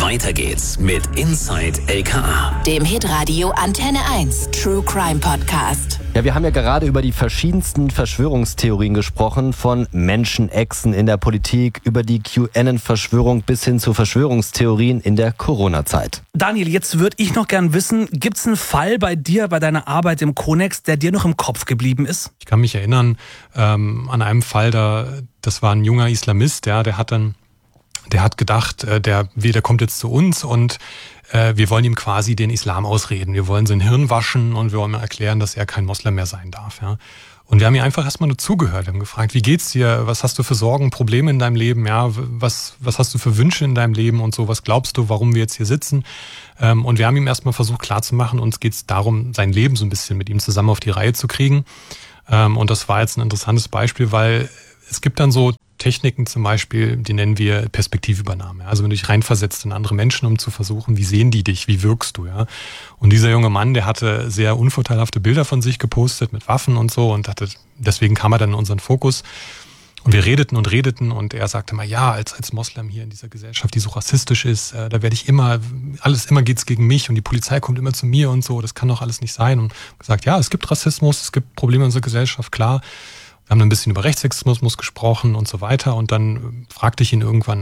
Weiter geht's mit Inside LKA, dem Hitradio Antenne 1 True Crime Podcast. Ja, wir haben ja gerade über die verschiedensten Verschwörungstheorien gesprochen, von Menschenechsen in der Politik, über die QAnon-Verschwörung bis hin zu Verschwörungstheorien in der Corona-Zeit. Daniel, jetzt würde ich noch gern wissen, gibt es einen Fall bei dir, bei deiner Arbeit im Konex, der dir noch im Kopf geblieben ist? Ich kann mich erinnern an einem Fall, das war ein junger Islamist, der hat gedacht, der kommt jetzt zu uns und wir wollen ihm quasi den Islam ausreden. Wir wollen sein Hirn waschen und wir wollen ihm erklären, dass er kein Moslem mehr sein darf. Ja. Und wir haben ihm einfach erstmal nur zugehört. Wir haben gefragt, wie geht's dir? Was hast du für Sorgen, Probleme in deinem Leben? Ja, was hast du für Wünsche in deinem Leben und so? Was glaubst du, warum wir jetzt hier sitzen? Und wir haben ihm erstmal versucht klarzumachen, uns geht's darum, sein Leben so ein bisschen mit ihm zusammen auf die Reihe zu kriegen. Und das war jetzt ein interessantes Beispiel, weil es gibt dann so Techniken zum Beispiel, die nennen wir Perspektivübernahme. Also wenn du dich reinversetzt in andere Menschen, um zu versuchen, wie sehen die dich, wie wirkst du, ja. Und dieser junge Mann, der hatte sehr unvorteilhafte Bilder von sich gepostet mit Waffen und so und deswegen kam er dann in unseren Fokus. Und wir redeten und er sagte mal, ja, als Moslem hier in dieser Gesellschaft, die so rassistisch ist, da werde ich immer geht's gegen mich und die Polizei kommt immer zu mir und so, das kann doch alles nicht sein. Und gesagt, ja, es gibt Rassismus, es gibt Probleme in unserer Gesellschaft, klar. Wir haben ein bisschen über Rechtsextremismus gesprochen und so weiter. Und dann fragte ich ihn irgendwann,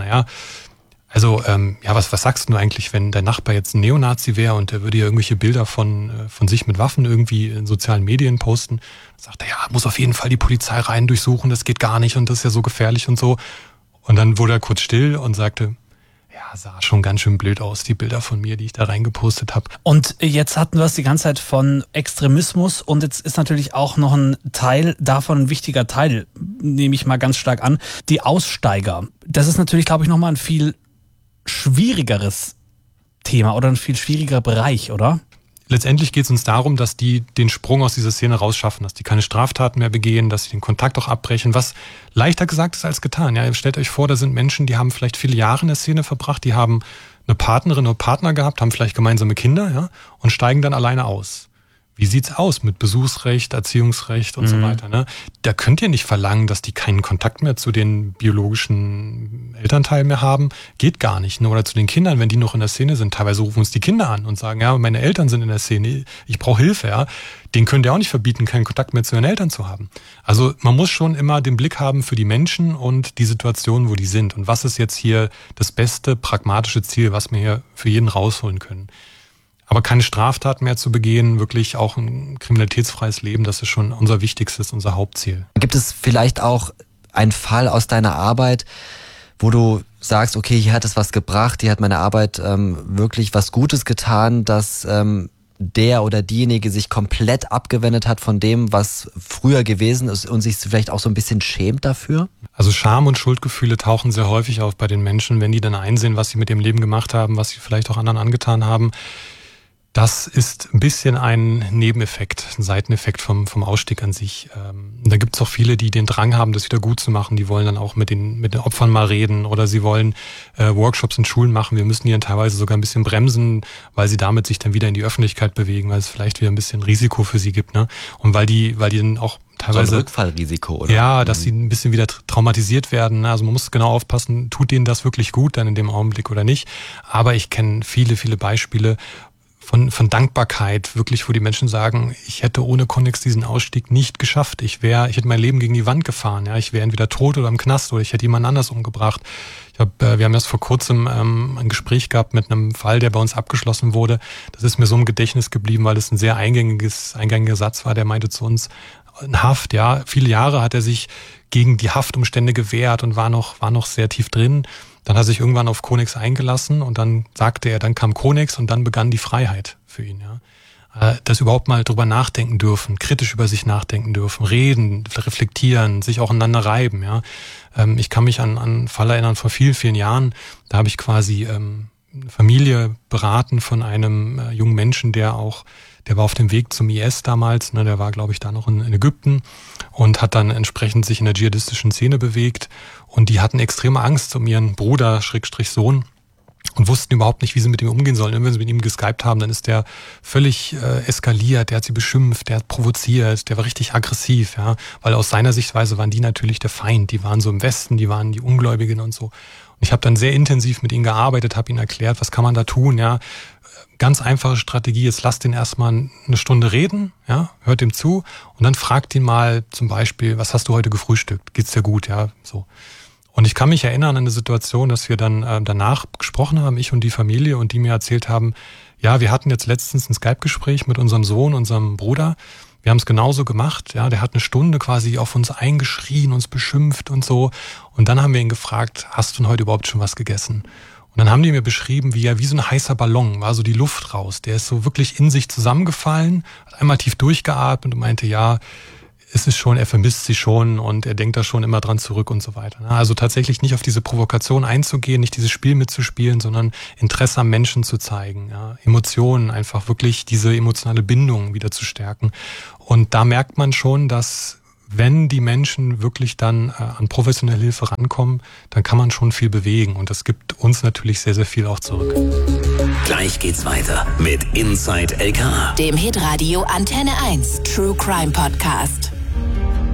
was sagst du eigentlich, wenn dein Nachbar jetzt ein Neonazi wäre und der würde ja irgendwelche Bilder von sich mit Waffen irgendwie in sozialen Medien posten? Dann sagt er, ja, muss auf jeden Fall die Polizei rein durchsuchen, das geht gar nicht und das ist ja so gefährlich und so. Und dann wurde er kurz still und sagte, ja, sah schon ganz schön blöd aus, die Bilder von mir, die ich da reingepostet habe. Und jetzt hatten wir es die ganze Zeit von Extremismus und jetzt ist natürlich auch noch ein Teil davon, ein wichtiger Teil, nehme ich mal ganz stark an, die Aussteiger. Das ist natürlich, glaube ich, nochmal ein viel schwierigeres Thema oder ein viel schwieriger Bereich, oder? Letztendlich geht es uns darum, dass die den Sprung aus dieser Szene rausschaffen, dass die keine Straftaten mehr begehen, dass sie den Kontakt auch abbrechen, was leichter gesagt ist als getan. Ja, stellt euch vor, da sind Menschen, die haben vielleicht viele Jahre in der Szene verbracht, die haben eine Partnerin oder Partner gehabt, haben vielleicht gemeinsame Kinder, ja, und steigen dann alleine aus. Wie sieht's aus mit Besuchsrecht, Erziehungsrecht und so weiter? Ne? Da könnt ihr nicht verlangen, dass die keinen Kontakt mehr zu den biologischen Elternteilen mehr haben. Geht gar nicht. Ne? Oder zu den Kindern, wenn die noch in der Szene sind. Teilweise rufen uns die Kinder an und sagen, ja, meine Eltern sind in der Szene, ich brauche Hilfe. Ja? Den könnt ihr auch nicht verbieten, keinen Kontakt mehr zu ihren Eltern zu haben. Also man muss schon immer den Blick haben für die Menschen und die Situation, wo die sind. Und was ist jetzt hier das beste, pragmatische Ziel, was wir hier für jeden rausholen können. Aber keine Straftat mehr zu begehen, wirklich auch ein kriminalitätsfreies Leben, das ist schon unser wichtigstes, unser Hauptziel. Gibt es vielleicht auch einen Fall aus deiner Arbeit, wo du sagst, okay, hier hat es was gebracht, hier hat meine Arbeit wirklich was Gutes getan, dass der oder diejenige sich komplett abgewendet hat von dem, was früher gewesen ist und sich vielleicht auch so ein bisschen schämt dafür? Also Scham und Schuldgefühle tauchen sehr häufig auf bei den Menschen, wenn die dann einsehen, was sie mit dem Leben gemacht haben, was sie vielleicht auch anderen angetan haben. Das ist ein bisschen ein Nebeneffekt, ein Seiteneffekt vom Ausstieg an sich. Da gibt es auch viele, die den Drang haben, das wieder gut zu machen. Die wollen dann auch mit den Opfern mal reden oder sie wollen Workshops in Schulen machen. Wir müssen die dann teilweise sogar ein bisschen bremsen, weil sie damit sich dann wieder in die Öffentlichkeit bewegen, weil es vielleicht wieder ein bisschen Risiko für sie gibt. Ne? Und weil die dann auch teilweise... So ein Rückfallrisiko, oder? Ja, dass sie ein bisschen wieder traumatisiert werden. Also man muss genau aufpassen, tut denen das wirklich gut dann in dem Augenblick oder nicht. Aber ich kenne viele, viele Beispiele, von Dankbarkeit, wirklich, wo die Menschen sagen, ich hätte ohne Konex diesen Ausstieg nicht geschafft. Ich hätte mein Leben gegen die Wand gefahren. Ja, ich wäre entweder tot oder im Knast oder ich hätte jemand anders umgebracht. Wir haben erst vor kurzem ein Gespräch gehabt mit einem Fall, der bei uns abgeschlossen wurde. Das ist mir so im Gedächtnis geblieben, weil es ein sehr eingängiger Satz war. Der meinte zu uns, in Haft, ja, viele Jahre hat er sich gegen die Haftumstände gewehrt und war noch sehr tief drin. Dann hat er sich irgendwann auf Konex eingelassen und dann sagte er, dann kam Konex und dann begann die Freiheit für ihn. Ja. Dass überhaupt mal drüber nachdenken dürfen, kritisch über sich nachdenken dürfen, reden, reflektieren, sich auch aneinander reiben. Ja. Ich kann mich an einen Fall erinnern vor vielen, vielen Jahren. Da habe ich quasi eine Familie beraten von einem jungen Menschen, der war auf dem Weg zum IS damals, ne, der war, glaube ich, da noch in Ägypten und hat dann entsprechend sich in der dschihadistischen Szene bewegt. Und die hatten extreme Angst um ihren Bruder, Sohn, und wussten überhaupt nicht, wie sie mit ihm umgehen sollen. Und wenn sie mit ihm geskypt haben, dann ist der völlig eskaliert, der hat sie beschimpft, der hat provoziert, der war richtig aggressiv, ja, weil aus seiner Sichtweise waren die natürlich der Feind, die waren so im Westen, die waren die Ungläubigen und so. Ich habe dann sehr intensiv mit ihm gearbeitet, habe ihm erklärt, was kann man da tun, ja. Ganz einfache Strategie, jetzt lasst ihn erstmal eine Stunde reden, ja, hört ihm zu und dann fragt ihn mal zum Beispiel, was hast du heute gefrühstückt? Geht's dir gut, ja, so. Und ich kann mich erinnern an eine Situation, dass wir dann danach gesprochen haben, ich und die Familie, und die mir erzählt haben, ja, wir hatten jetzt letztens ein Skype-Gespräch mit unserem Sohn, unserem Bruder. Wir haben es genauso gemacht, ja, der hat eine Stunde quasi auf uns eingeschrien, uns beschimpft und so. Und dann haben wir ihn gefragt, hast du denn heute überhaupt schon was gegessen? Und dann haben die mir beschrieben, wie so ein heißer Ballon, war so die Luft raus. Der ist so wirklich in sich zusammengefallen, hat einmal tief durchgeatmet und meinte, ja, es ist schon, er vermisst sie schon und er denkt da schon immer dran zurück und so weiter. Also tatsächlich nicht auf diese Provokation einzugehen, nicht dieses Spiel mitzuspielen, sondern Interesse am Menschen zu zeigen, ja, Emotionen, einfach wirklich diese emotionale Bindung wieder zu stärken. Und da merkt man schon, dass wenn die Menschen wirklich dann an professionelle Hilfe rankommen, dann kann man schon viel bewegen und das gibt uns natürlich sehr, sehr viel auch zurück. Gleich geht's weiter mit Inside LKA, dem Hitradio Antenne 1 True Crime Podcast.